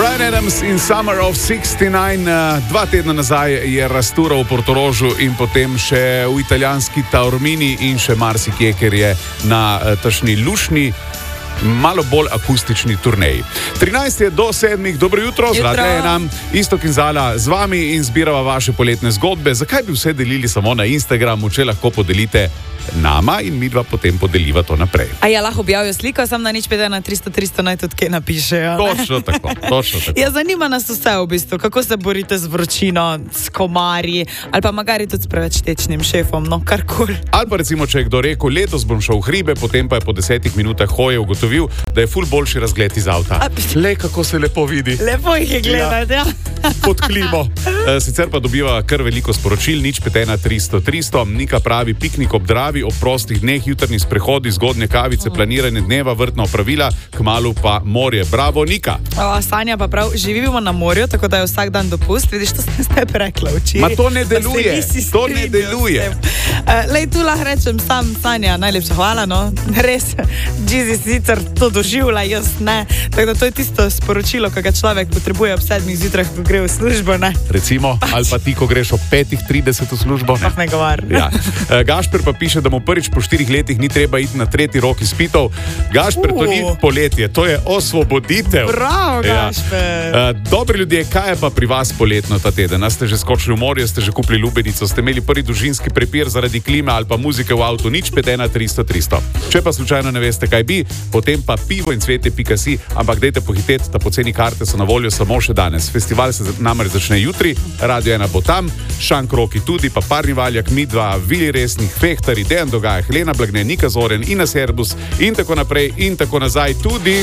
Bryan Adams in Summer of 69. 2 tedna nazaj je raztural v Portorožu in potem še v italijanski Taormini in še marsikje, ker je na tašni lušni, malo bolj akustični turneji. 13 je do 7. Dobro jutro, Zlata je nam, Iztok in Zala z vami in zbirava vaše poletne zgodbe. Zakaj bi vse delili samo na Instagramu, če lahko podelite nama in midva potem podeliva to naprej. A ja lahko objavijo sliko, sam na nič 5 na 300 naj tudi kaj napišejo. Točno tako. Ja, zanima nas vse v bistvu, kako se borite z vročino, s komarji, ali pa magari tudi s preveč tečnim šefom, no karkoli. Ali pa recimo, če je kdo rekel, letos bom šel v hribe, potem pa je po 10 minutah hoje ugotovil, da je ful boljši razgled iz avta. Le kako se lepo vidi. Lepo jih je gledati, ja. Pod klimo. Sicer pa dobiva kar veliko sporočil, nič 5 na 300. Nika pravi, piknik ob Dravi, ob prostih dneh, jutrni sprehodi, zgodnje kavice, planiranje dneva, vrtna opravila, kmalu pa morje. Bravo, Nika. Sanja pa prav, živimo na morju, tako da je vsak dan dopust. Vidiš, to sem ste rekla včeraj. Ma to ne deluje. To ne deluje. Lej, tu lahko rečem sam, Sanja, najlepša hvala, no. Res, Džizi sicer to doživlja, jaz ne. Tako da to je tisto sporočilo, ki ga človek potrebuje ob 7 zjutraj, ko gre v službo, ne. Recimo, ali pa ti, ko greš ob 5:30 v službo, ne. Ne govar. Ja. Gašper pa piše, da mu prvič po 4 letih ni treba iti na 3. rok izpitov. Gašper, to ni poletje, to je osvoboditev. Bravo, Gašper. Ja. Dobri ljudje, kaj je pa pri vas poletno ta teden? Ste že skočili v morje, ste že kupili lubenico, ste imeli prvi družinski prepir zaradi klime ali pa muzike v avtu, nič 5 na 300. Če pa slučajno ne veste, kaj bi, potem pa pivoincvete.si, ampak dajte pohiteti, ta poceni karte so na voljo samo še danes. Festival se namreč začne jutri, Radio 1 bo tam, Šankroki tudi, pa Parni Valjak, Midva, Vili Resnih, Fehtari, Dejan Dogaj, Helena Blagne, Nika Zoren, Ina Serbus in tako naprej in tako nazaj tudi.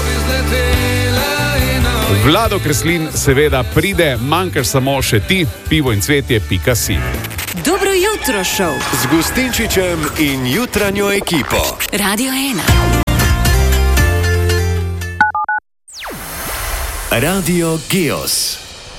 Vlado Kreslin seveda pride, manjkaš samo še ti, pivoincvetje.si. Dobro jutro, šov. Z Gustinčičem in jutranjo ekipo. Radio 1. Radio Geos.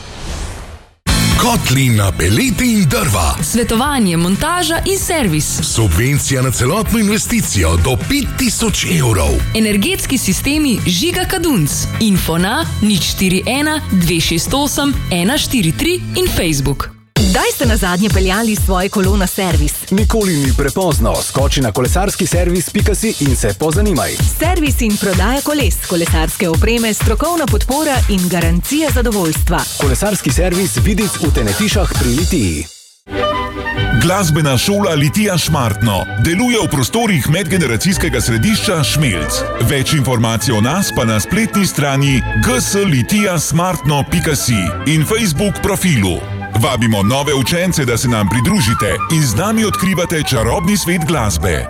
Kotli na pelete in drva. Svetovanje, montaža in servis. Subvencija na celotno investicijo do 5000 evrov. Energetski sistemi Žiga Kadunc. Info na 041 268 143 in Facebook. Kdaj ste nazadnje peljali svoje kolo na servis? Nikoli ni prepozno. Skoči na kolesarski servis.si in se pozanimaj. Servis in prodaja koles, kolesarske opreme, strokovna podpora in garancija zadovoljstva. Kolesarski servis Vidic v Tenetišah pri Litiji. Glasbena šola Litija Šmartno deluje v prostorih medgeneracijskega središča Šmelc. Več informacij o nas pa na spletni strani gslitijasmartno.si in Facebook profilu. Vabimo nove učence, da se nam pridružite in z nami odkrivate čarobni svet glasbe.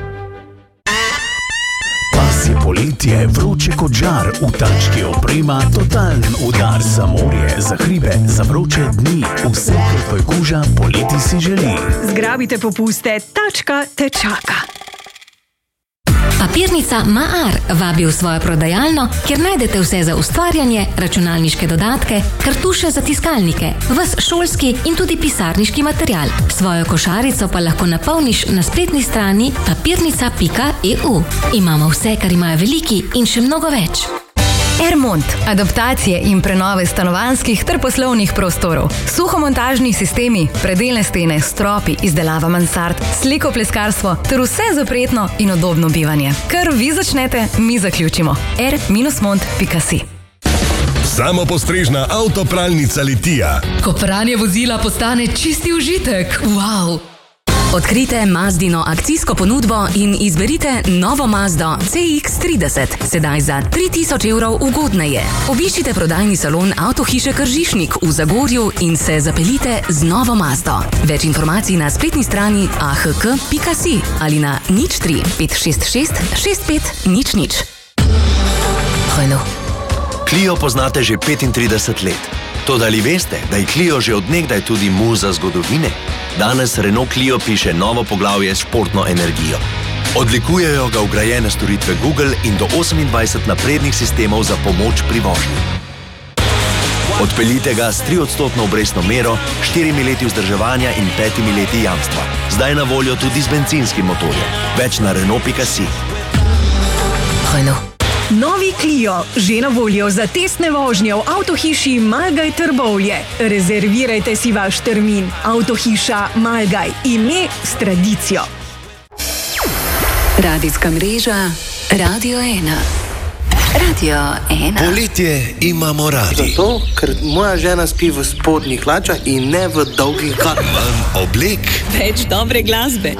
Pasje poletje, vroče kot žar, v tački oprema, totalen udar za morje, za hribe, za vroče dni, vse, kar tvoj kuža poleti si želi. Zgrabite popuste, tačka te čaka. Papirnica Maar vabi v svojo prodajalno, kjer najdete vse za ustvarjanje, računalniške dodatke, kartuše za tiskalnike, ves šolski in tudi pisarniški material. Svojo košarico pa lahko napolniš na spletni strani papirnica.eu. Imamo vse, kar imajo veliki in še mnogo več. Ermont. Adaptacije in prenove stanovanjskih ter poslovnih prostorov. Suhomontažni sistemi, predelne stene, stropi, izdelava mansard, slikopleskarstvo ter vse za prijetno in udobno bivanje. Kar vi začnete, mi zaključimo. r-mont.si. Samopostrežna avtopralnica Litija. Ko pranje vozila postane čisti užitek. Wow! Odkrite Mazdino akcijsko ponudbo in izberite novo Mazdo CX-30, sedaj za 3000 evrov ugodneje. Obiščite prodajni salon Avtohiše Kržišnik v Zagorju in se zapeljite z novo Mazdo. Več informacij na spletni strani ahk.si ali na 03 566 6500. Hojno. Clio poznate že 35 let. Toda ali veste, da je Clio že od nekdaj tudi muza zgodovine? Danes Renault Clio piše novo poglavje s športno energijo. Odlikujejo ga vgrajene storitve Google in do 28 naprednih sistemov za pomoč pri vožnji. Odpeljite ga s 3% obrestno mero, 4 leti vzdrževanja in 5 leti jamstva. Zdaj na voljo tudi z bencinskim motorjem. Več na Renault.si. Novi Clio, že na voljo za testne vožnje v avtohiši Malgaj Trbovlje. Rezervirajte si vaš termin. Avtohiša Malgaj, ime s tradicijo. Radijska mreža Radio 1. Radio 1. Poletje imamo radi. Zato, ker moja žena spi v spodnjih hlačah in ne v dolgih hlačah. Manj oblek. Več dobre glasbe.